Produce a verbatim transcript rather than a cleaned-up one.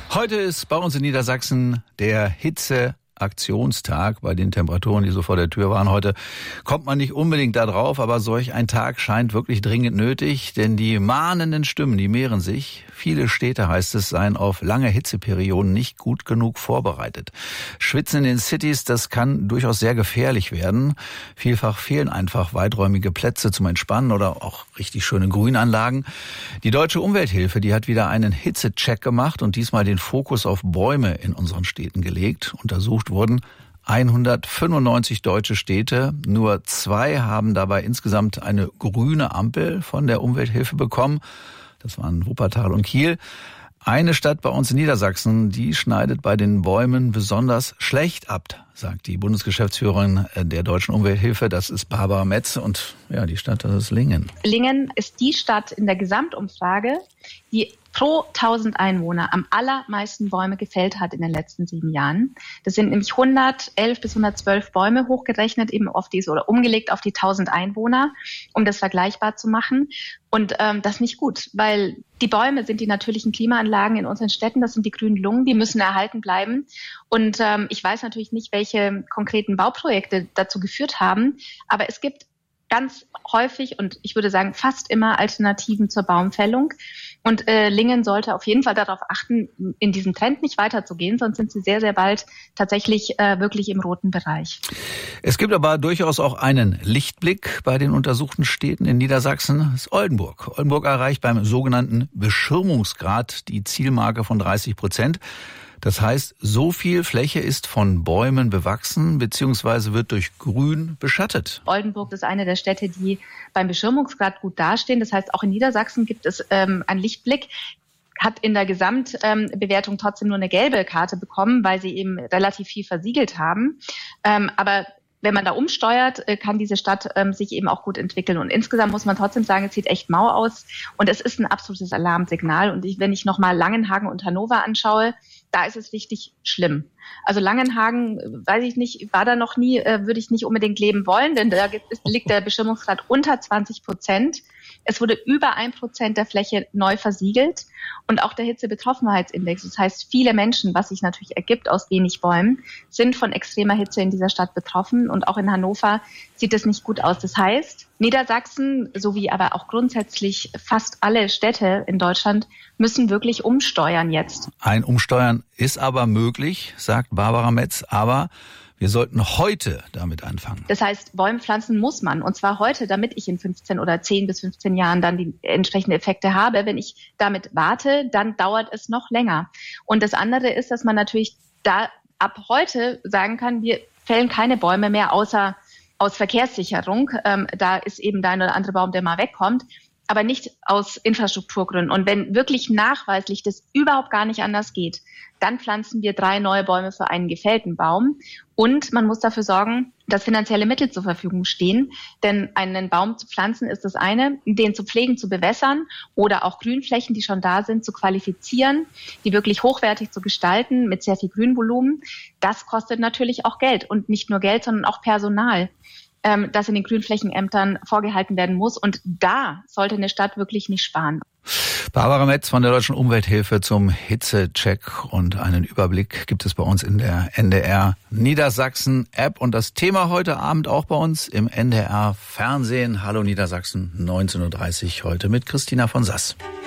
Heute ist bei uns in Niedersachsen der Hitzeaktionstag. Bei den Temperaturen, die so vor der Tür waren heute, kommt man nicht unbedingt da drauf, aber solch ein Tag scheint wirklich dringend nötig, denn die mahnenden Stimmen, die mehren sich. Viele Städte, heißt es, seien auf lange Hitzeperioden nicht gut genug vorbereitet. Schwitzen in den Cities, das kann durchaus sehr gefährlich werden. Vielfach fehlen einfach weiträumige Plätze zum Entspannen oder auch richtig schöne Grünanlagen. Die Deutsche Umwelthilfe, die hat wieder einen Hitzecheck gemacht und diesmal den Fokus auf Bäume in unseren Städten gelegt. Untersucht wurden hundertfünfundneunzig deutsche Städte. Nur zwei haben dabei insgesamt eine grüne Ampel von der Umwelthilfe bekommen. Das waren Wuppertal und Kiel. Eine Stadt bei uns in Niedersachsen, die schneidet bei den Bäumen besonders schlecht ab, sagt die Bundesgeschäftsführerin der Deutschen Umwelthilfe. Das ist Barbara Metz und ja, die Stadt, das ist Lingen. Lingen ist die Stadt in der Gesamtumfrage, die pro tausend Einwohner am allermeisten Bäume gefällt hat in den letzten sieben Jahren. Das sind nämlich hundertelf bis hundertzwölf Bäume hochgerechnet, eben auf diese oder umgelegt auf die tausend Einwohner, um das vergleichbar zu machen. Und ähm, das ist nicht gut, weil die Bäume sind die natürlichen Klimaanlagen in unseren Städten. Das sind die grünen Lungen, die müssen erhalten bleiben. Und ähm, ich weiß natürlich nicht, welche konkreten Bauprojekte dazu geführt haben, aber es gibt ganz häufig und ich würde sagen fast immer Alternativen zur Baumfällung. Und äh, Lingen sollte auf jeden Fall darauf achten, in diesem Trend nicht weiterzugehen, sonst sind sie sehr, sehr bald tatsächlich äh, wirklich im roten Bereich. Es gibt aber durchaus auch einen Lichtblick bei den untersuchten Städten in Niedersachsen. Das ist Oldenburg. Oldenburg erreicht beim sogenannten Beschirmungsgrad die Zielmarke von dreißig Prozent. Das heißt, so viel Fläche ist von Bäumen bewachsen bzw. wird durch Grün beschattet. Oldenburg ist eine der Städte, die beim Beschirmungsgrad gut dastehen. Das heißt, auch in Niedersachsen gibt es ähm, einen Lichtblick. Hat in der Gesamtbewertung ähm, trotzdem nur eine gelbe Karte bekommen, weil sie eben relativ viel versiegelt haben. Ähm, aber wenn man da umsteuert, kann diese Stadt ähm, sich eben auch gut entwickeln. Und insgesamt muss man trotzdem sagen, es sieht echt mau aus. Und es ist ein absolutes Alarmsignal. Und ich, wenn ich nochmal Langenhagen und Hannover anschaue, da ist es richtig schlimm. Also Langenhagen, weiß ich nicht, war da noch nie, äh, würde ich nicht unbedingt leben wollen, denn da liegt der Beschirmungsgrad unter zwanzig Prozent. Es wurde über ein Prozent der Fläche neu versiegelt und auch der Hitzebetroffenheitsindex. Das heißt, viele Menschen, was sich natürlich ergibt aus wenig Bäumen, sind von extremer Hitze in dieser Stadt betroffen und auch in Hannover sieht es nicht gut aus. Das heißt, Niedersachsen sowie aber auch grundsätzlich fast alle Städte in Deutschland müssen wirklich umsteuern jetzt. Ein Umsteuern ist aber möglich, sagt Barbara Metz, aber wir sollten heute damit anfangen. Das heißt, Bäume pflanzen muss man. Und zwar heute, damit ich in fünfzehn oder zehn bis fünfzehn Jahren dann die entsprechenden Effekte habe. Wenn ich damit warte, dann dauert es noch länger. Und das andere ist, dass man natürlich da ab heute sagen kann, wir fällen keine Bäume mehr außer aus Verkehrssicherung. Ähm, da ist eben der eine oder andere Baum, der mal wegkommt. Aber nicht aus Infrastrukturgründen. Und wenn wirklich nachweislich das überhaupt gar nicht anders geht, dann pflanzen wir drei neue Bäume für einen gefällten Baum. Und man muss dafür sorgen, dass finanzielle Mittel zur Verfügung stehen. Denn einen Baum zu pflanzen ist das eine, den zu pflegen, zu bewässern oder auch Grünflächen, die schon da sind, zu qualifizieren, die wirklich hochwertig zu gestalten mit sehr viel Grünvolumen. Das kostet natürlich auch Geld. Und nicht nur Geld, sondern auch Personal, das in den Grünflächenämtern vorgehalten werden muss. Und da sollte eine Stadt wirklich nicht sparen. Barbara Metz von der Deutschen Umwelthilfe zum Hitzecheck und einen Überblick gibt es bei uns in der N D R Niedersachsen App. Und das Thema heute Abend auch bei uns im N D R Fernsehen. Hallo Niedersachsen, neunzehn Uhr dreißig heute mit Christina von Sass.